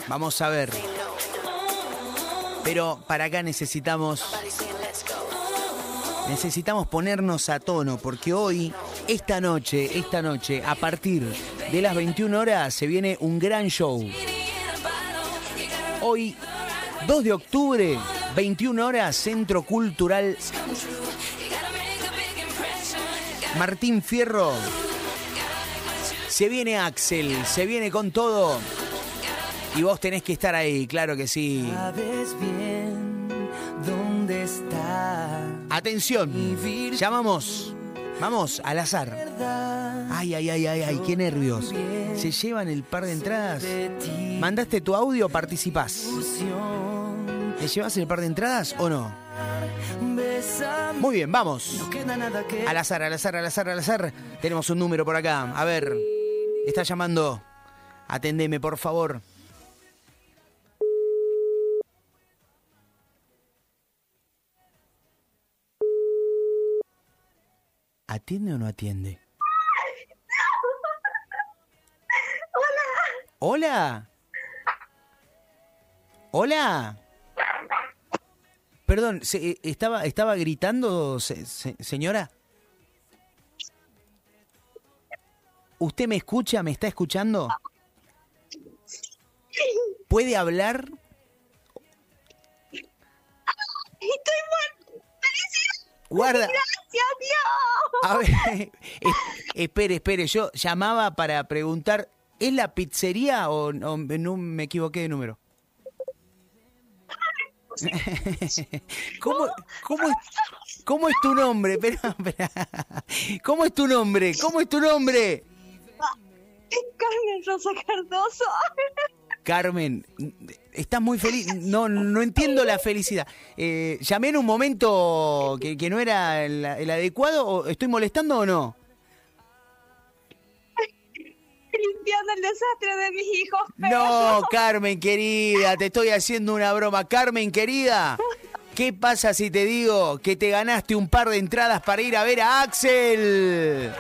Vamos a ver. Pero para acá necesitamos ponernos a tono, porque hoy, esta noche, a partir de las 21 horas, se viene un gran show. Hoy, 2 de octubre, 21 horas, Centro Cultural Martín Fierro. Se viene Axel, se viene con todo. Y vos tenés que estar ahí, claro que sí. Sabes bien dónde está. Atención, llamamos. Vamos, al azar. Ay, qué nervios. ¿Se llevan el par de entradas? ¿Mandaste tu audio? ¿Participás? ¿Te llevas el par de entradas o no? Muy bien, vamos. Al azar. Tenemos un número por acá. A ver, está llamando. Atendeme, por favor. ¿Atiende o no atiende? Hola. Hola. Perdón, ¿estaba gritando, señora? ¿Usted me escucha? ¿Me está escuchando? ¿Puede hablar? Estoy muerto. Guarda. Gracias, Dios. A ver, espere, yo llamaba para preguntar, ¿es la pizzería o no me equivoqué de número? ¿Cómo es tu nombre? Espera. ¿Cómo es tu nombre? Carmen Rosa Cardoso. Carmen, estás muy feliz. No entiendo la felicidad. ¿Llamé en un momento que no era el adecuado? ¿O estoy molestando o no? Limpiando el desastre de mis hijos. No, Carmen, querida, te estoy haciendo una broma. Carmen, querida, ¿qué pasa si te digo que te ganaste un par de entradas para ir a ver a Axel?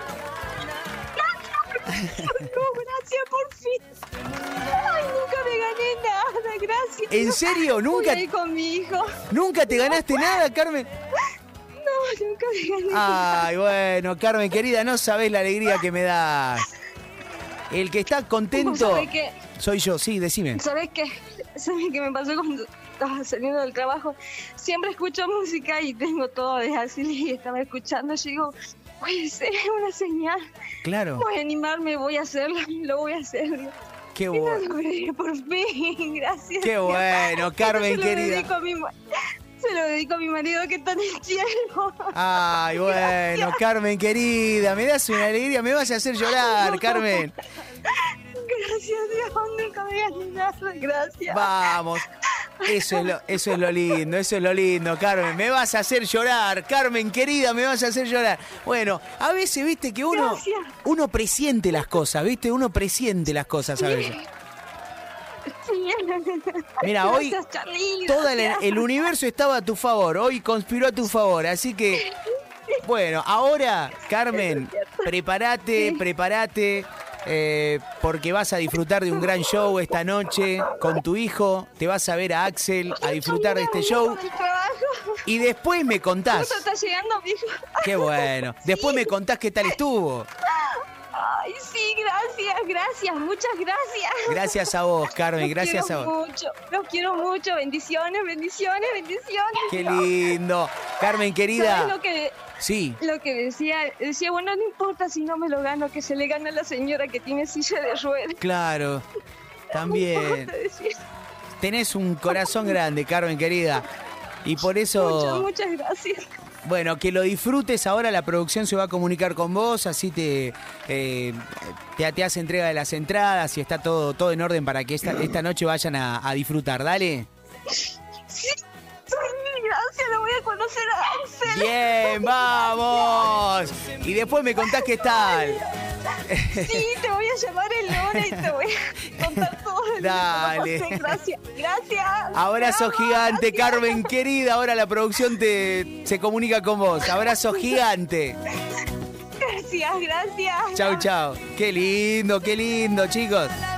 Gracias, por fin. Ay, nunca me gané nada, gracias. ¿En serio? ¿Nunca? Voy a ir con mi hijo. ¿Nunca te ganaste nada, Carmen? No, nunca me gané nada. Ay, bueno, Carmen, querida, no sabés la alegría que me das. El que está contento ¿Sabés qué? soy yo, sí, decime. ¿Sabés qué? ¿Sabés qué me pasó cuando estaba saliendo del trabajo? Siempre escucho música y tengo todo de así y estaba escuchando. Yo digo, puede ser una señal. Claro. Voy a animarme, voy a hacerlo, lo voy a hacer. Qué Y lo bueno. logré, por fin, gracias. Qué bueno, Carmen, querida. Se lo dedico a mi marido que está en el cielo. Ay, bueno, Carmen, querida, me das una alegría, me vas a hacer llorar, Carmen. Gracias, Dios, nunca me gané nada, gracias. Vamos, eso es lo lindo, Carmen, me vas a hacer llorar, Carmen, querida, me vas a hacer llorar. Bueno, a veces, viste, que uno presiente las cosas, viste, uno presiente las cosas a veces. Mira, hoy todo el universo estaba a tu favor, hoy conspiró a tu favor, así que, bueno, ahora, Carmen, prepárate, porque vas a disfrutar de un gran show esta noche con tu hijo, te vas a ver a Axel, a disfrutar de este show, y después me contás. Justo está llegando mi hijo. Qué bueno, después me contás qué tal estuvo. Ay, sí, gracias, muchas gracias. Gracias a vos, Carmen, gracias a vos. Los quiero mucho, bendiciones. Qué lindo. Carmen, querida. ¿Sabes lo que, sí. Lo que decía, bueno, no importa si no me lo gano, que se le gana a la señora que tiene silla de ruedas. Claro, también. Tenés un corazón grande, Carmen, querida. Y por eso... Muchas gracias. Bueno, que lo disfrutes. Ahora la producción se va a comunicar con vos, así te hace entrega de las entradas y está todo en orden para que esta noche vayan a disfrutar. Dale. Sí, gracias, lo voy a conocer a Axel. Bien, vamos. Y después me contás qué tal. Sí, te voy a llamar el lunes y te voy a contar todo. Dale. Gracias. Abrazo gigante, Carmen, querida. Ahora la producción se comunica con vos. Abrazo gigante. Gracias. Chau. Qué lindo, chicos.